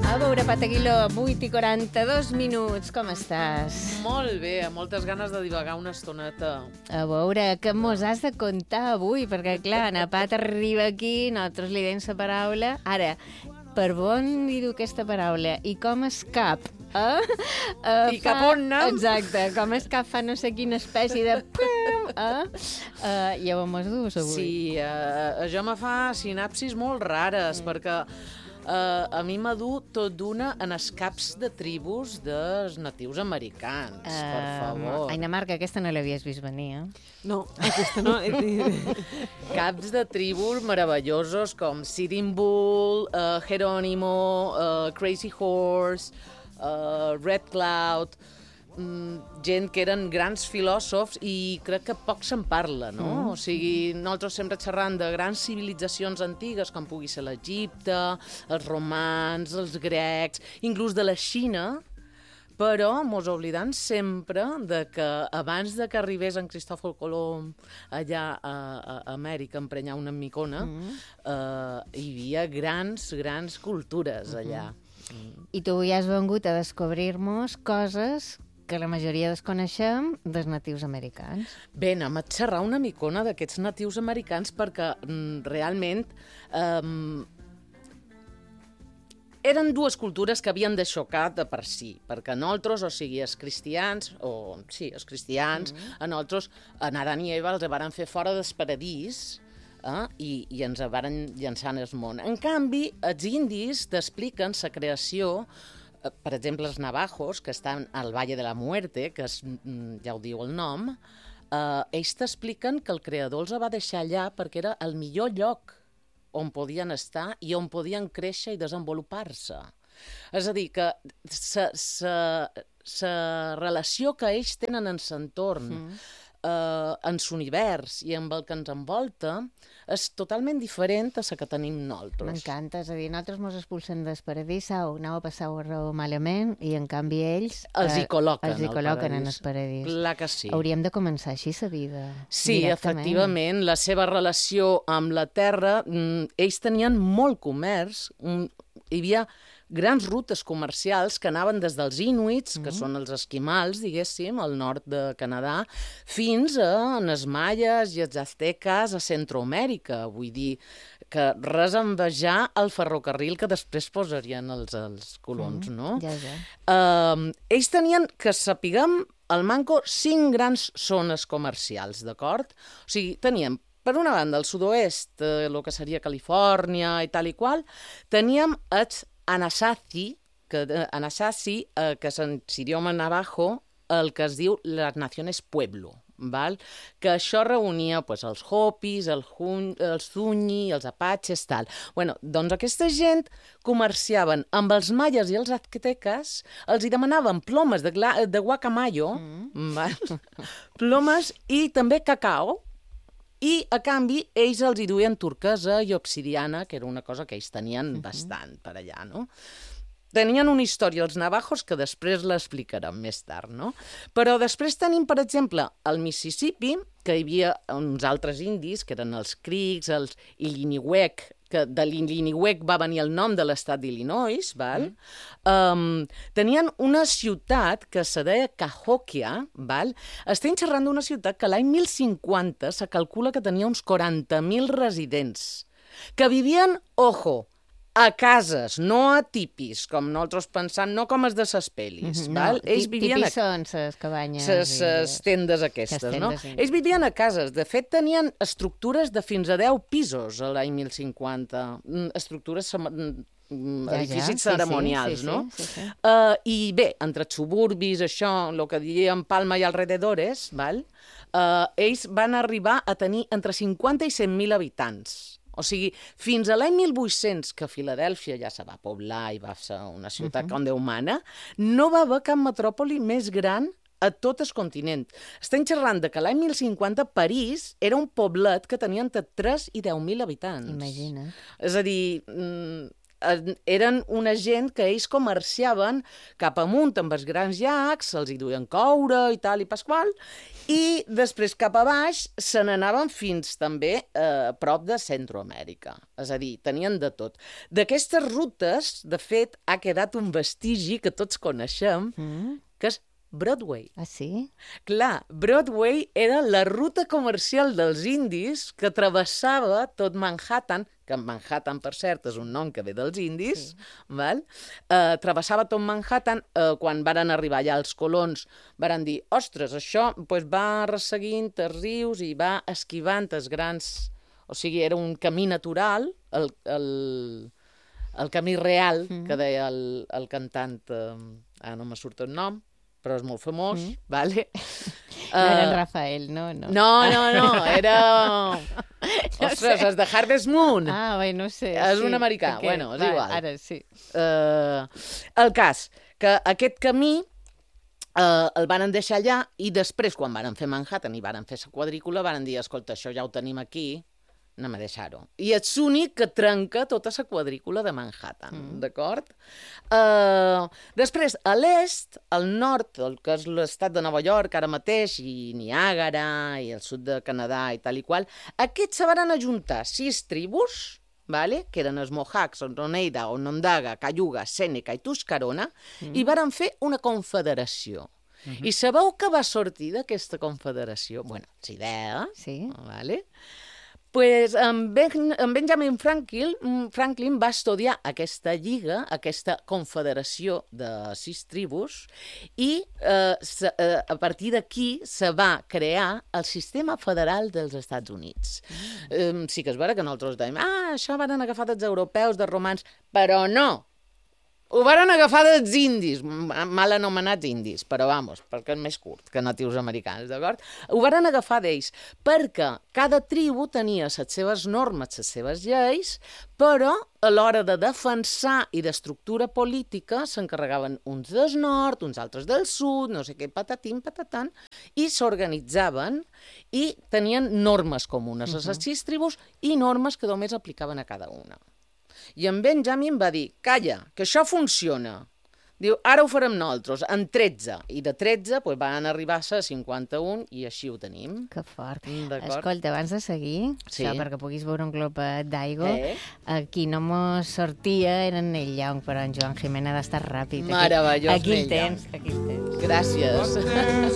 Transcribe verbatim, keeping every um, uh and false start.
A veure, Pataguiló, vuit i quaranta-dos minuts, com estàs? Molt bé, amb moltes ganes de divagar una estoneta. A veure, què mos has de contar avui? Perquè, clar, na Pat arriba aquí, nosaltres li deim la paraula. Ara, per on li diu aquesta paraula? I com es cap? Eh? Uh, I cap on anem? Exacte, com es cap fa no sé quina espècie de... Eh? Uh, ja ho mos dus avui. Sí, uh, això me fa sinapsis molt rares, mm. perquè uh, a mi m'ha dut tot d'una en els caps de tribus dels natius americans, uh, per favor. Aina Marca, aquesta no l'havies vist venir, eh? No, aquesta no. Caps de tribus meravellosos com Sitting Bull, uh, Geronimo, uh, Crazy Horse, uh, Red Cloud, um, gent que eren grans filòsofs i crec que poc se'n parla, no? Mm. O sigui, nosaltres sempre xerrant de grans civilitzacions antigues, com pugui ser l'Egipte, els romans, els grecs, inclús de la Xina, però mos oblidant sempre de que abans de que arribés en Cristòfol Colom allà a, a Amèrica a emprenyar una micona, mm. uh, hi havia grans, grans cultures allà. Mm. I tu ja has vengut a descobrir-nos coses que la majoria desconeixem dels natius americans. Bé, anem a xerrar una micona d'aquests natius americans perquè mm, realment um, eren dues cultures que havien de xocar de per si, perquè nosaltres, o sigui, els cristians, o sí, els cristians, mm -hmm. a nosaltres, en Adán i Eva els van fer fora del paradís, eh, i, i ens van llançar en el món. En canvi, els indis t'expliquen la creació, per exemple, els navajos, que estan al Valle de la Muerte, que és, ja ho diu el nom, eh, ells t'expliquen que el creador els va deixar allà perquè era el millor lloc on podien estar i on podien créixer i desenvolupar-se. És a dir, que la relació que ells tenen en l'entorn, mm. eh, en l'univers i amb el que ens envolta, és totalment diferent a la que tenim nosaltres. M'encanta, és a dir, nosaltres ens expulsen del paradís, au, aneu a passar-ho raó malament, i en canvi ells... Els hi col·loquen, els hi col·loquen en el paradís. Clar que sí. Hauríem de començar així la vida. Sí, efectivament, la seva relació amb la terra, ells tenien molt comerç, hi havia grans rutes comercials que anaven des dels inuits, que mm. són els esquimals, diguéssim, al nord de Canadà, fins a les maies i els azteques a Centroamèrica. Vull dir que res a envejar el ferrocarril que després posarien els, els colons, mm. no? Ja, ja. Uh, ells tenien, que sapiguem, al manco, cinc grans zones comercials, d'acord? O sigui, teníem per una banda, al sud-oest, eh, el que seria Califòrnia i tal i qual, teníem els Anasazi, que, eh, Anasazi, eh, que és en idioma navajo, el que es diu les Naciones Pueblo, val? Que això reunia pues, els Hopis, el Hun, els Zuni, els Apaches, tal. Bueno, doncs aquesta gent comerciaven amb els maies i els azteques, els hi demanaven plomes de, de guacamayo, mm. val? Plomes i també cacao, i, a canvi, ells els hi duien turquesa i obsidiana, que era una cosa que ells tenien uh-huh. bastant per allà, no? Tenien una història, els navajos, que després l'explicarem més tard, no? Però després tenim, per exemple, al Mississippi, que hi havia uns altres indis, que eren els Creeks, els Illiniwek, que de l'Illiniwek va venir el nom de l'estat d'Illinois, val? Mm. Um, tenien una ciutat que se deia Cahokia, val? Estem xerrant d'una ciutat que l'any mil cinquanta se calcula que tenia uns quaranta mil residents, que vivien, ojo, a cases, no a tipis, com nosaltres pensant, no com els de ses pel·lis, no, val? Ells vivien tipis a... són ses cabanyes. Ses tendes aquestes, tendes, no? Sí. Ells vivien a cases. De fet, tenien estructures de fins a deu pisos a l'any mil cinquanta. Estructures, edificis ja, ja. cerimonials, sí, sí, no? Sí, sí, sí. Uh, I bé, entre suburbis, això, el que diem Palma i alrededores, val? Uh, ells van arribar a tenir entre cinquanta i cent mil habitants. O sigui, fins a l'any mil vuit-cents, que Filadèlfia ja se va poblar i va ser una ciutat uh-huh. com Déu mana, no va haver cap metròpoli més gran a tot el continent. Estem xerrant de que l'any mil cinquanta París era un poblet que tenia entre tres i deu mil habitants. Imagina't. És a dir, eh, eren una gent que ells comerciaven cap amunt amb els grans llacs, se'ls hi duien coure i tal i pasqual, i després cap a baix se n'anaven fins també eh, a prop de Centroamèrica. És a dir, tenien de tot. D'aquestes rutes, de fet, ha quedat un vestigi que tots coneixem, mm. que és Broadway. Ah, sí? Clar, Broadway era la ruta comercial dels indis que travessava tot Manhattan, que Manhattan, per cert, és un nom que ve dels indis, sí. val? Uh, travessava tot Manhattan, uh, quan varen arribar allà els colons, varen dir, ostres, això pues, va resseguint els rius i va esquivant els grans... O sigui, era un camí natural, el, el, el camí real, mm. que deia el, el cantant, uh, ara no me surt el nom, però és molt famós, mm. vale? No era en Rafael, no? No, no, no, no era... No Ostres, sé. És de Harvest Moon. Ah, bé, no sé. És sí, un americà, perquè... bueno, és Va, igual. Ara sí. Uh, el cas, que aquest camí uh, el varen deixar allà i després, quan varen fer Manhattan i varen fer la quadrícula, varen dir, escolta, això ja ho tenim aquí, anem a deixar-ho. I és l'únic que trenca tota la quadrícula de Manhattan, mm. d'acord? Uh, després, a l'est, al nord, el que és l'estat de Nova York ara mateix, i Niàgara, i el sud de Canadà i tal i qual, aquests se van ajuntar sis tribus, vale? Que eren els Mohawks, Oneida, Onondaga, Cayuga, Sèneca i Tuscarona, mm. i varen fer una confederació. Mm-hmm. I sabeu què va sortir d'aquesta confederació? Bueno, si idea, sí. vale? Pues en, ben, en Benjamin Franklin, Franklin va estudiar aquesta lliga, aquesta confederació de sis tribus, i eh, se, eh, a partir d'aquí se va crear el sistema federal dels Estats Units. Mm. Eh, sí que és vera que nosaltres dèiem, ah, això van agafar dels europeus, dels romans, però no! Ho varen agafar dels indis, mal anomenats indis, però vamos, perquè és més curt que natius americans, d'acord? Ho varen agafar d'ells, perquè cada tribu tenia les seves normes, les seves lleis, però a l'hora de defensar i d'estructura política s'encarregaven uns del nord, uns altres del sud, no sé què, patatim, patatan, i s'organitzaven i tenien normes comunes a les sis tribus i normes que només aplicaven a cada una. I en Benjamin va dir, calla, que això funciona. Diu, ara ho farem nosaltres, en tretze. I de tretze pues, van arribar a cinquanta-un i així ho tenim. Que fort. Escolta, abans de seguir, sí. això, perquè puguis veure un glopet d'aigua, eh? Aquí no mos sortia era en Neil Young, però en Joan Jiménez ha d'estar ràpid. Meravellós, aquí Neil Young. Aquí el tens, aquí el tens. Gràcies.